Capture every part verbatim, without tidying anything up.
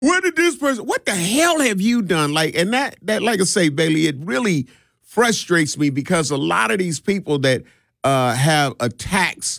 what did this person, what the hell have you done? Like, and that, that, like I say, Bailey, it really frustrates me because a lot of these people that uh, have attacks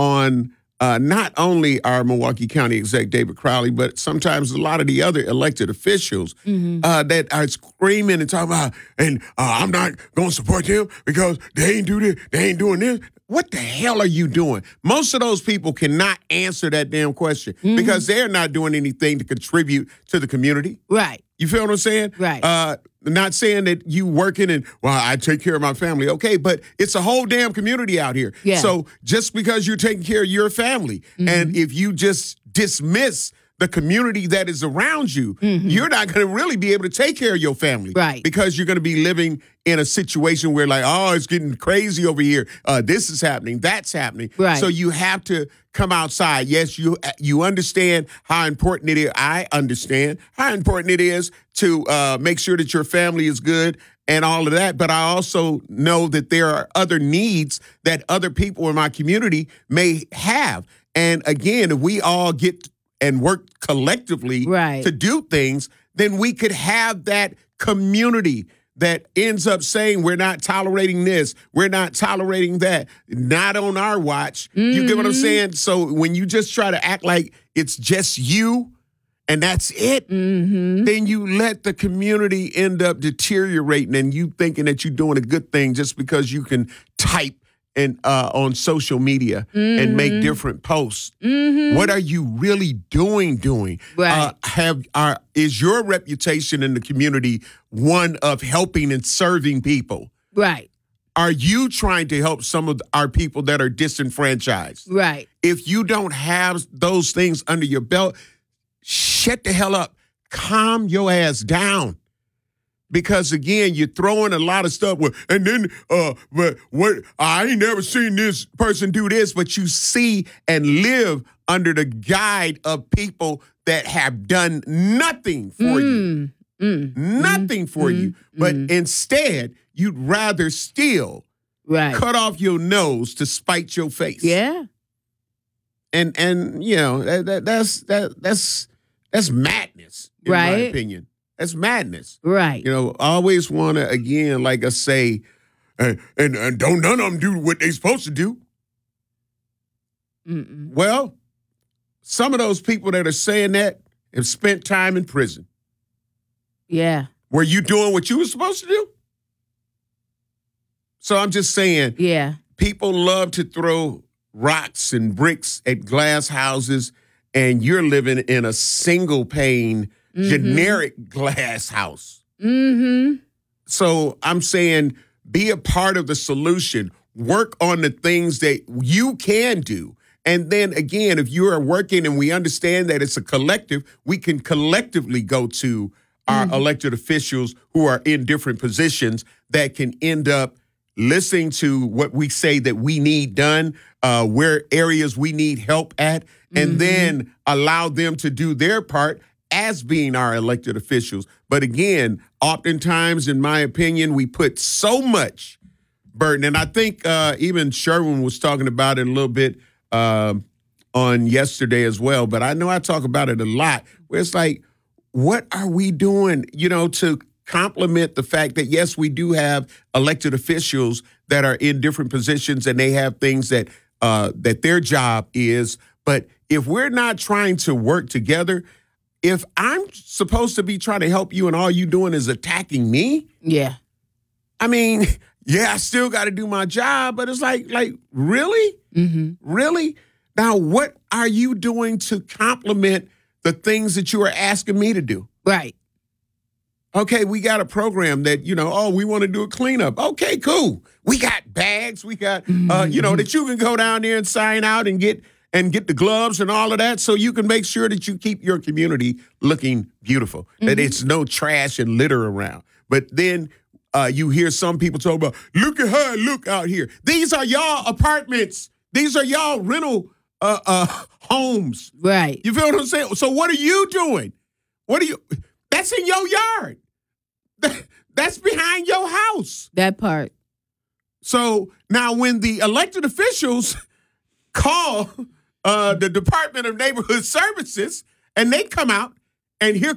on uh, not only our Milwaukee County exec, David Crowley, but sometimes a lot of the other elected officials mm-hmm. uh, that are screaming and talking about, and uh, I'm not going to support them because they ain't do this, they ain't doing this. What the hell are you doing? Most of those people cannot answer that damn question mm-hmm. because they're not doing anything to contribute to the community. Right. You feel what I'm saying? Right. Uh, not saying that you working and, well, I take care of my family. Okay, but it's a whole damn community out here. Yeah. So just because you're taking care of your family, mm-hmm. and if you just dismiss the community that is around you, mm-hmm. you're not going to really be able to take care of your family. Right. Because you're going to be living in a situation where like, oh, it's getting crazy over here. Uh, this is happening. That's happening. Right. So you have to come outside. Yes, you you understand how important it is. I understand how important it is to uh, make sure that your family is good and all of that. But I also know that there are other needs that other people in my community may have. And again, if we all get and work collectively right. to do things, then we could have that community that ends up saying we're not tolerating this, we're not tolerating that, not on our watch. Mm-hmm. You get what I'm saying? So when you just try to act like it's just you and that's it, mm-hmm. then you let the community end up deteriorating and you thinking that you're doing a good thing just because you can type and uh, on social media mm-hmm. and make different posts. Mm-hmm. What are you really doing? Doing right? Uh, have are is your reputation in the community one of helping and serving people? Right. Are you trying to help some of our people that are disenfranchised? Right. If you don't have those things under your belt, shut the hell up. Calm your ass down. Because again, you're throwing a lot of stuff with, and then, uh, but what I ain't never seen this person do this, but you see and live under the guide of people that have done nothing for mm, you, mm, nothing mm, for mm, you, but mm. instead you'd rather still right. cut off your nose to spite your face. Yeah, and and you know that, that that's that that's that's madness, in right. my opinion. That's madness. Right. You know, I always want to, again, like I say, uh, and, and don't none of them do what they supposed to do. Mm-mm. Well, some of those people that are saying that have spent time in prison. Yeah. Were you doing what you were supposed to do? So I'm just saying, yeah. people love to throw rocks and bricks at glass houses, and you're living in a single pane Mm-hmm. generic glass house. Mm-hmm. So I'm saying be a part of the solution. Work on the things that you can do. And then again, if you are working and we understand that it's a collective, we can collectively go to our mm-hmm. elected officials who are in different positions that can end up listening to what we say that we need done, uh, where areas we need help at, and mm-hmm. then allow them to do their part as being our elected officials. But again, oftentimes, in my opinion, we put so much burden. And I think uh, even Sherwin was talking about it a little bit uh, on yesterday as well. But I know I talk about it a lot, where it's like, what are we doing, you know, to complement the fact that, yes, we do have elected officials that are in different positions and they have things that uh, that their job is. But if we're not trying to work together, if I'm supposed to be trying to help you and all you doing is attacking me, yeah. I mean, yeah, I still got to do my job, but it's like, like, really? Mm-hmm. Really? Now, what are you doing to complement the things that you are asking me to do? Right. Okay, we got a program that, you know, oh, we want to do a cleanup. Okay, cool. We got bags. We got, mm-hmm. uh, you know, that you can go down there and sign out and get and get the gloves and all of that so you can make sure that you keep your community looking beautiful, mm-hmm. that it's no trash and litter around. But then uh, you hear some people talk about, look at how I look out here. These are y'all apartments. These are y'all rental uh, uh, homes. Right. You feel what I'm saying? So what are you doing? What are you, that's in your yard. That's behind your house. That part. So now when the elected officials call Uh, the Department of Neighborhood Services, and they come out, and here